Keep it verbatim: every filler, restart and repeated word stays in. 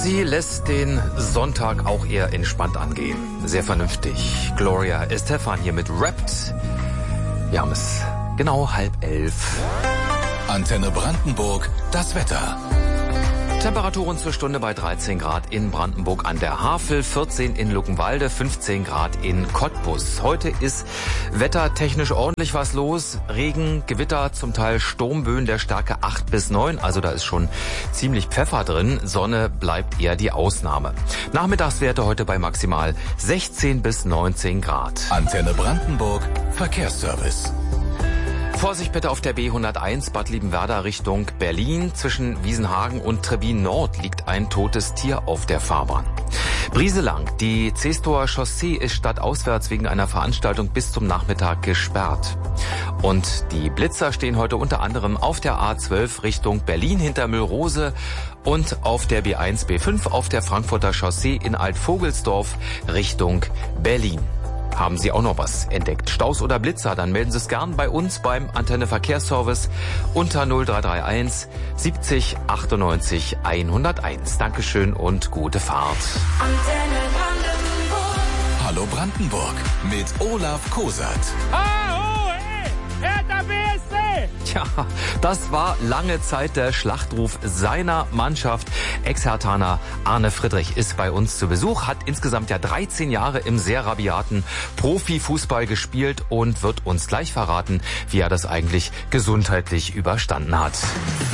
Sie lässt den Sonntag auch eher entspannt angehen. Sehr vernünftig. Gloria Estefan hier mit Wrapped. Wir haben es genau halb elf. Antenne Brandenburg, das Wetter. Temperaturen zur Stunde bei dreizehn Grad in Brandenburg an der Havel, vierzehn in Luckenwalde, fünfzehn Grad in Cottbus. Heute ist wettertechnisch ordentlich was los. Regen, Gewitter, zum Teil Sturmböen der Stärke acht bis neun. Also da ist schon ziemlich Pfeffer drin. Sonne bleibt eher die Ausnahme. Nachmittagswerte heute bei maximal sechzehn bis neunzehn Grad. Antenne Brandenburg, Verkehrsservice. Vorsicht bitte auf der B hunderteins Bad Liebenwerda Richtung Berlin. Zwischen Wiesenhagen und Trebin Nord liegt ein totes Tier auf der Fahrbahn. Brieselang, die Zestower Chaussee ist stadtauswärts wegen einer Veranstaltung bis zum Nachmittag gesperrt. Und die Blitzer stehen heute unter anderem auf der A zwölf Richtung Berlin hinter Müllrose und auf der B eins B fünf auf der Frankfurter Chaussee in Altvogelsdorf Richtung Berlin. Haben Sie auch noch was entdeckt? Staus oder Blitzer? Dann melden Sie es gern bei uns beim Antenne Verkehrsservice unter null drei drei eins siebzig achtundneunzig hunderteins. Dankeschön und gute Fahrt. Antenne Brandenburg. Hallo Brandenburg mit Olaf Kosert. Ah, oh, hey, Hertha B S C! Tja, das war lange Zeit der Schlachtruf seiner Mannschaft. Ex-Herthaner Arne Friedrich ist bei uns zu Besuch, hat insgesamt ja dreizehn Jahre im sehr rabiaten Profifußball gespielt und wird uns gleich verraten, wie er das eigentlich gesundheitlich überstanden hat.